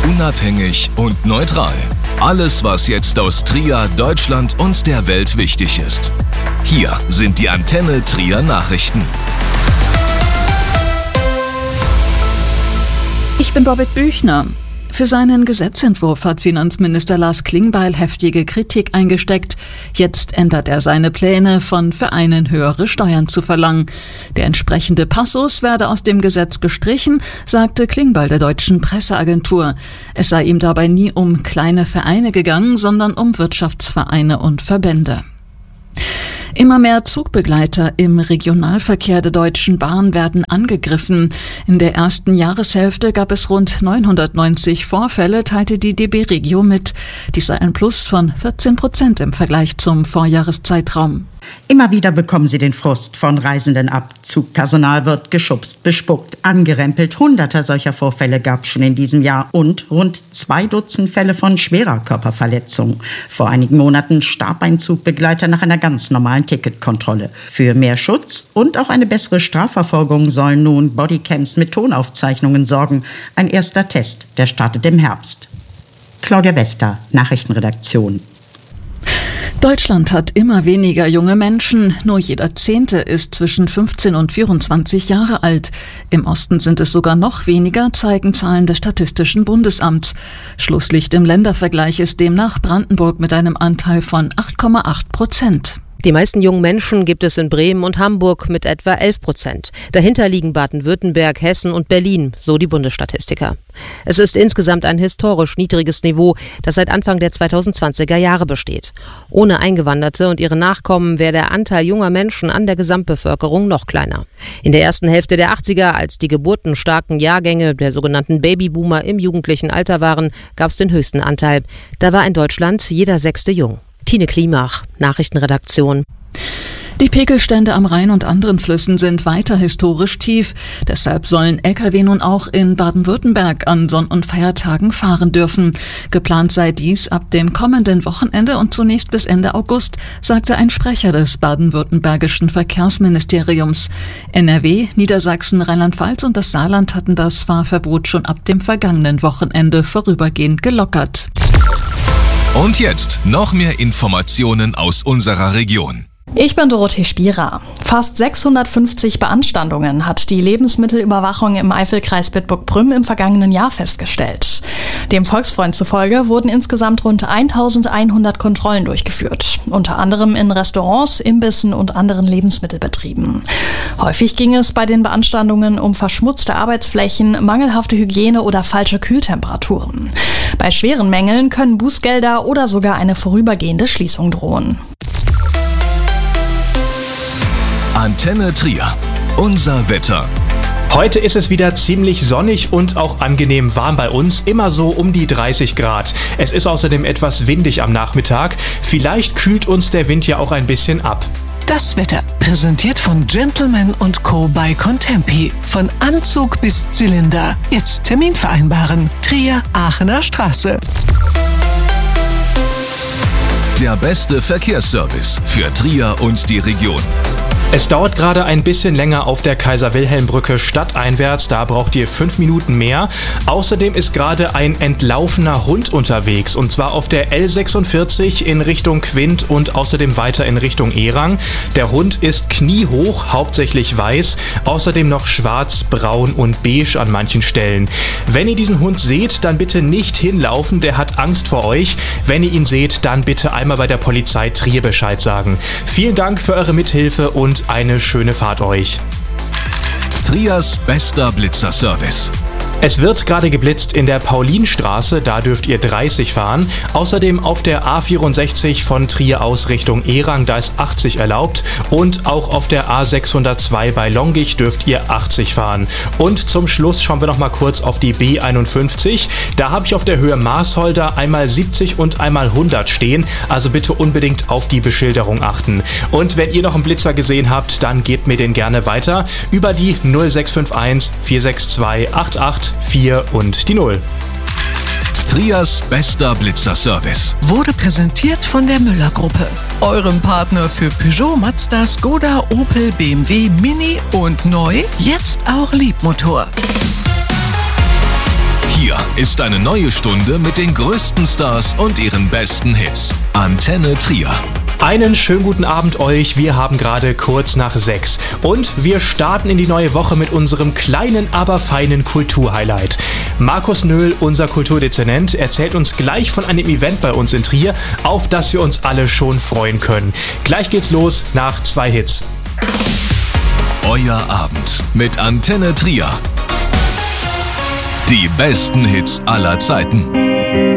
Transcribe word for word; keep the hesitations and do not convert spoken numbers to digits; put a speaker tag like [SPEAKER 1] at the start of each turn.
[SPEAKER 1] Unabhängig und neutral. Alles, was jetzt aus Trier, Deutschland und der Welt wichtig ist. Hier sind die Antenne Trier Nachrichten.
[SPEAKER 2] Ich bin Bobbit Büchner. Für seinen Gesetzentwurf hat Finanzminister Lars Klingbeil heftige Kritik eingesteckt. Jetzt ändert er seine Pläne, von Vereinen höhere Steuern zu verlangen. Der entsprechende Passus werde aus dem Gesetz gestrichen, sagte Klingbeil der deutschen Presseagentur. Es sei ihm dabei nie um kleine Vereine gegangen, sondern um Wirtschaftsvereine und Verbände. Immer mehr Zugbegleiter im Regionalverkehr der Deutschen Bahn werden angegriffen. In der ersten Jahreshälfte gab es rund neunhundertneunzig Vorfälle, teilte die D B Regio mit. Dies sei ein Plus von vierzehn Prozent im Vergleich zum Vorjahreszeitraum.
[SPEAKER 3] Immer wieder bekommen sie den Frust von Reisenden ab. Zugpersonal wird geschubst, bespuckt, angerempelt. Hunderte solcher Vorfälle gab es schon in diesem Jahr und rund zwei Dutzend Fälle von schwerer Körperverletzung. Vor einigen Monaten starb ein Zugbegleiter nach einer ganz normalen Ticketkontrolle. Für mehr Schutz und auch eine bessere Strafverfolgung sollen nun Bodycams mit Tonaufzeichnungen sorgen. Ein erster Test, der startet im Herbst. Claudia Wächter, Nachrichtenredaktion.
[SPEAKER 2] Deutschland hat immer weniger junge Menschen. Nur jeder Zehnte ist zwischen fünfzehn und vierundzwanzig Jahre alt. Im Osten sind es sogar noch weniger, zeigen Zahlen des Statistischen Bundesamts. Schlusslicht im Ländervergleich ist demnach Brandenburg mit einem Anteil von acht Komma acht Prozent.
[SPEAKER 4] Die meisten jungen Menschen gibt es in Bremen und Hamburg mit etwa elf Prozent. Dahinter liegen Baden-Württemberg, Hessen und Berlin, so die Bundesstatistiker. Es ist insgesamt ein historisch niedriges Niveau, das seit Anfang der zweitausendzwanziger Jahre besteht. Ohne Eingewanderte und ihre Nachkommen wäre der Anteil junger Menschen an der Gesamtbevölkerung noch kleiner. In der ersten Hälfte der achtziger, als die geburtenstarken Jahrgänge der sogenannten Babyboomer im jugendlichen Alter waren, gab es den höchsten Anteil. Da war in Deutschland jeder Sechste jung. Tine Klimach, Nachrichtenredaktion.
[SPEAKER 2] Die Pegelstände am Rhein und anderen Flüssen sind weiter historisch tief. Deshalb sollen L K W nun auch in Baden-Württemberg an Sonn- und Feiertagen fahren dürfen. Geplant sei dies ab dem kommenden Wochenende und zunächst bis Ende August, sagte ein Sprecher des baden-württembergischen Verkehrsministeriums. N R W, Niedersachsen, Rheinland-Pfalz und das Saarland hatten das Fahrverbot schon ab dem vergangenen Wochenende vorübergehend gelockert.
[SPEAKER 1] Und jetzt noch mehr Informationen aus unserer Region.
[SPEAKER 5] Ich bin Dorothee Spierer. Fast sechshundertfünfzig Beanstandungen hat die Lebensmittelüberwachung im Eifelkreis Bitburg-Prüm im vergangenen Jahr festgestellt. Dem Volksfreund zufolge wurden insgesamt rund eintausendeinhundert Kontrollen durchgeführt, unter anderem in Restaurants, Imbissen und anderen Lebensmittelbetrieben. Häufig ging es bei den Beanstandungen um verschmutzte Arbeitsflächen, mangelhafte Hygiene oder falsche Kühltemperaturen. Bei schweren Mängeln können Bußgelder oder sogar eine vorübergehende Schließung drohen.
[SPEAKER 1] Antenne Trier. Unser Wetter.
[SPEAKER 6] Heute ist es wieder ziemlich sonnig und auch angenehm warm bei uns, immer so um die dreißig Grad. Es ist außerdem etwas windig am Nachmittag. Vielleicht kühlt uns der Wind ja auch ein bisschen ab.
[SPEAKER 7] Das Wetter, präsentiert von Gentleman und Co. bei Contempi. Von Anzug bis Zylinder. Jetzt Termin vereinbaren. Trier, Aachener Straße.
[SPEAKER 1] Der beste Verkehrsservice für Trier und die Region.
[SPEAKER 6] Es dauert gerade ein bisschen länger auf der Kaiser-Wilhelm-Brücke stadteinwärts, da braucht ihr fünf Minuten mehr. Außerdem ist gerade ein entlaufener Hund unterwegs, und zwar auf der L sechsundvierzig in Richtung Quint und außerdem weiter in Richtung Erang. Der Hund ist kniehoch, hauptsächlich weiß, außerdem noch schwarz, braun und beige an manchen Stellen. Wenn ihr diesen Hund seht, dann bitte nicht hinlaufen, der hat Angst vor euch. Wenn ihr ihn seht, dann bitte einmal bei der Polizei Trier Bescheid sagen. Vielen Dank für eure Mithilfe und eine schöne Fahrt euch.
[SPEAKER 1] Triers bester Blitzerservice.
[SPEAKER 6] Es wird gerade geblitzt in der Paulinstraße, da dürft ihr dreißig fahren. Außerdem auf der A vierundsechzig von Trier aus Richtung Erang, da ist achtzig erlaubt. Und auch auf der A sechshundertzwei bei Longich dürft ihr achtzig fahren. Und zum Schluss schauen wir noch mal kurz auf die B einundfünfzig. Da habe ich auf der Höhe Marsholder einmal siebzig und einmal hundert stehen. Also bitte unbedingt auf die Beschilderung achten. Und wenn ihr noch einen Blitzer gesehen habt, dann gebt mir den gerne weiter über die null sechs fünf eins vier sechs zwei acht acht vier und die null.
[SPEAKER 1] Triers bester Blitzerservice
[SPEAKER 7] wurde präsentiert von der Müller-Gruppe, eurem Partner für Peugeot, Mazda, Skoda, Opel, B M W, Mini und neu, jetzt auch Liebmotor.
[SPEAKER 1] Hier ist eine neue Stunde mit den größten Stars und ihren besten Hits. Antenne Trier.
[SPEAKER 6] Einen schönen guten Abend euch, wir haben gerade kurz nach sechs und wir starten in die neue Woche mit unserem kleinen, aber feinen Kulturhighlight. Markus Nöhl, unser Kulturdezernent, erzählt uns gleich von einem Event bei uns in Trier, auf das wir uns alle schon freuen können. Gleich geht's los nach zwei Hits.
[SPEAKER 1] Euer Abend mit Antenne Trier. Die besten Hits aller Zeiten.